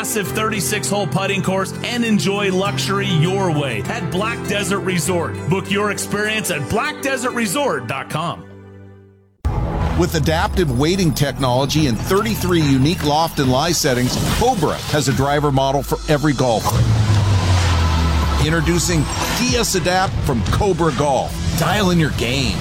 massive 36-hole putting course and enjoy luxury your way at Black Desert Resort. Book your experience at blackdesertresort.com. With adaptive weighting technology and 33 unique loft and lie settings, Cobra has a driver model for every golfer. Introducing DS Adapt from Cobra Golf. Dial in your game.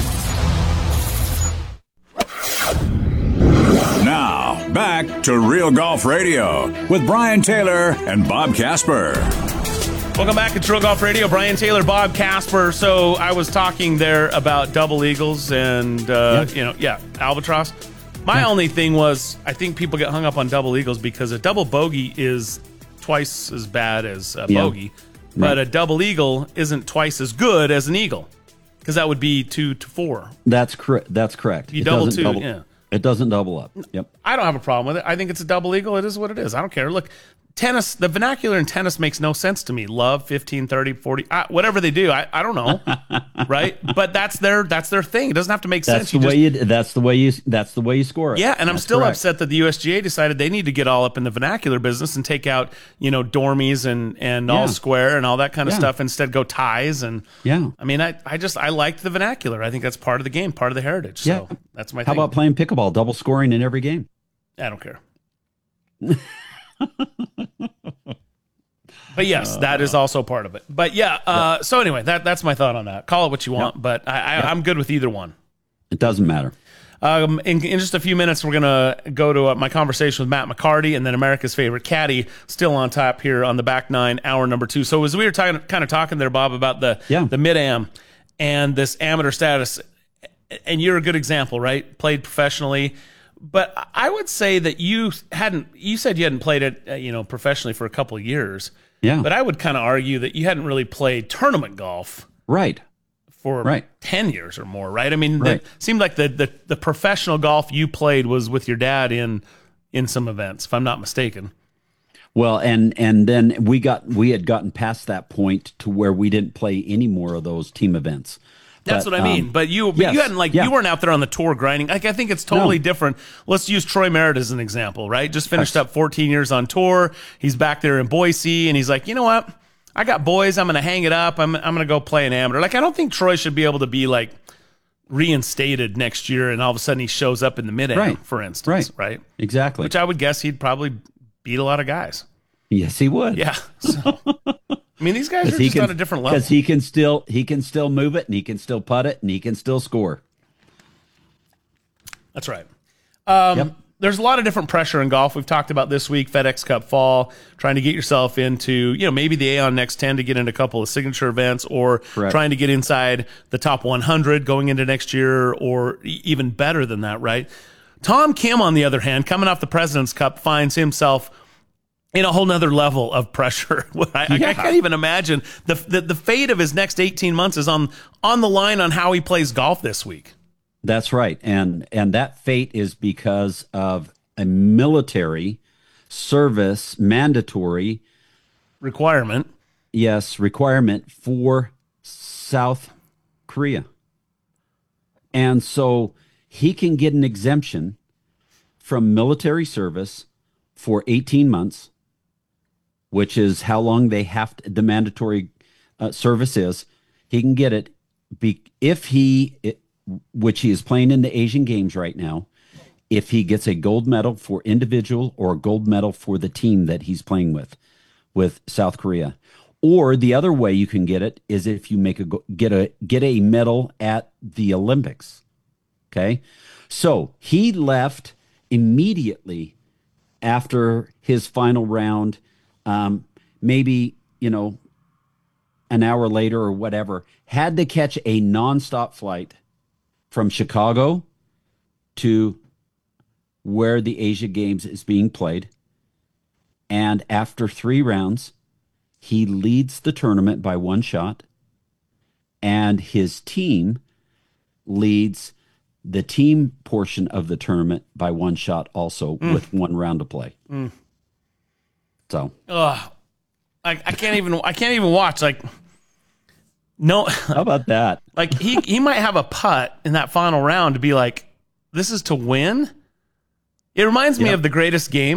Now, back to Real Golf Radio with Brian Taylor and Bob Casper. Welcome back to Real Golf Radio. Brian Taylor, Bob Casper. So I was talking there about double eagles and, albatross. My only thing was I think people get hung up on double eagles because a double bogey is twice as bad as a bogey, but a double eagle isn't twice as good as an eagle because that would be 2 to 4. That's correct. You double two, yeah. It doesn't double up. Yep. I don't have a problem with it. I think it's a double eagle. It is what it is. I don't care. Look, tennis, the vernacular in tennis makes no sense to me. Love, 15, 30, 40, whatever they do. I don't know. Right? But that's their thing. It doesn't have to make sense. That's the way you score it. Yeah, and I'm still upset that the USGA decided they need to get all up in the vernacular business and take out, dormies and all square and all that kind of stuff. Instead go ties and I mean, I liked the vernacular. I think that's part of the game, part of the heritage. So that's my thing. How about playing pickleball, double scoring in every game? I don't care. But yes, that is also part of it. But so anyway, that's my thought on that. Call it what you want, but I'm good with either one. It doesn't matter. In just a few minutes, we're going to go to my conversation with Matt McCarty and then America's favorite caddy, still on top here on the back nine, hour number 2. So as we were kind of talking there, Bob, about the mid-am and this amateur status, and you're a good example, right? Played professionally. But I would say that you said you hadn't played it, professionally for a couple of years. Yeah. But I would kind of argue that you hadn't really played tournament golf. Right. For 10 years or more, right? I mean, it seemed like the professional golf you played was with your dad in some events, if I'm not mistaken. Well, and then we had gotten past that point to where we didn't play any more of those team events. That's what I mean. But you hadn't you weren't out there on the tour grinding. Like I think it's totally different. Let's use Troy Merritt as an example, right? Just finished up 14 years on tour. He's back there in Boise, and he's like, you know what? I got boys. I'm going to hang it up. I'm going to go play an amateur. Like I don't think Troy should be able to be like reinstated next year, and all of a sudden he shows up in the mid-am, for instance, right? Exactly. Which I would guess he'd probably beat a lot of guys. Yes, he would. Yeah. So. I mean, these guys are just on a different level. Because he can still move it, and he can still putt it, and he can still score. That's right. There's a lot of different pressure in golf. We've talked about this week, FedEx Cup Fall, trying to get yourself into, maybe the Aon Next 10 to get into a couple of signature events, or trying to get inside the top 100 going into next year, or even better than that, right? Tom Kim, on the other hand, coming off the President's Cup, finds himself in a whole nother level of pressure. I can't even imagine the fate of his next 18 months is on the line on how he plays golf this week. That's right. And that fate is because of a military service mandatory requirement. Yes, requirement for South Korea. And so he can get an exemption from military service for 18 months, which is how long the mandatory service is. He can get it which he is playing in the Asian Games right now, if he gets a gold medal for individual or a gold medal for the team that he's playing with South Korea. Or the other way you can get it is if you get a medal at the Olympics. Okay? So he left immediately after his final round, maybe, an hour later or whatever, had to catch a nonstop flight from Chicago to where the Asia Games is being played. And after 3 rounds, he leads the tournament by 1 shot, and his team leads the team portion of the tournament by 1 shot also with 1 round to play. So, I can't even watch. Like, no. How about that? Like he might have a putt in that final round to be like, this is to win. It reminds me of The Greatest Game.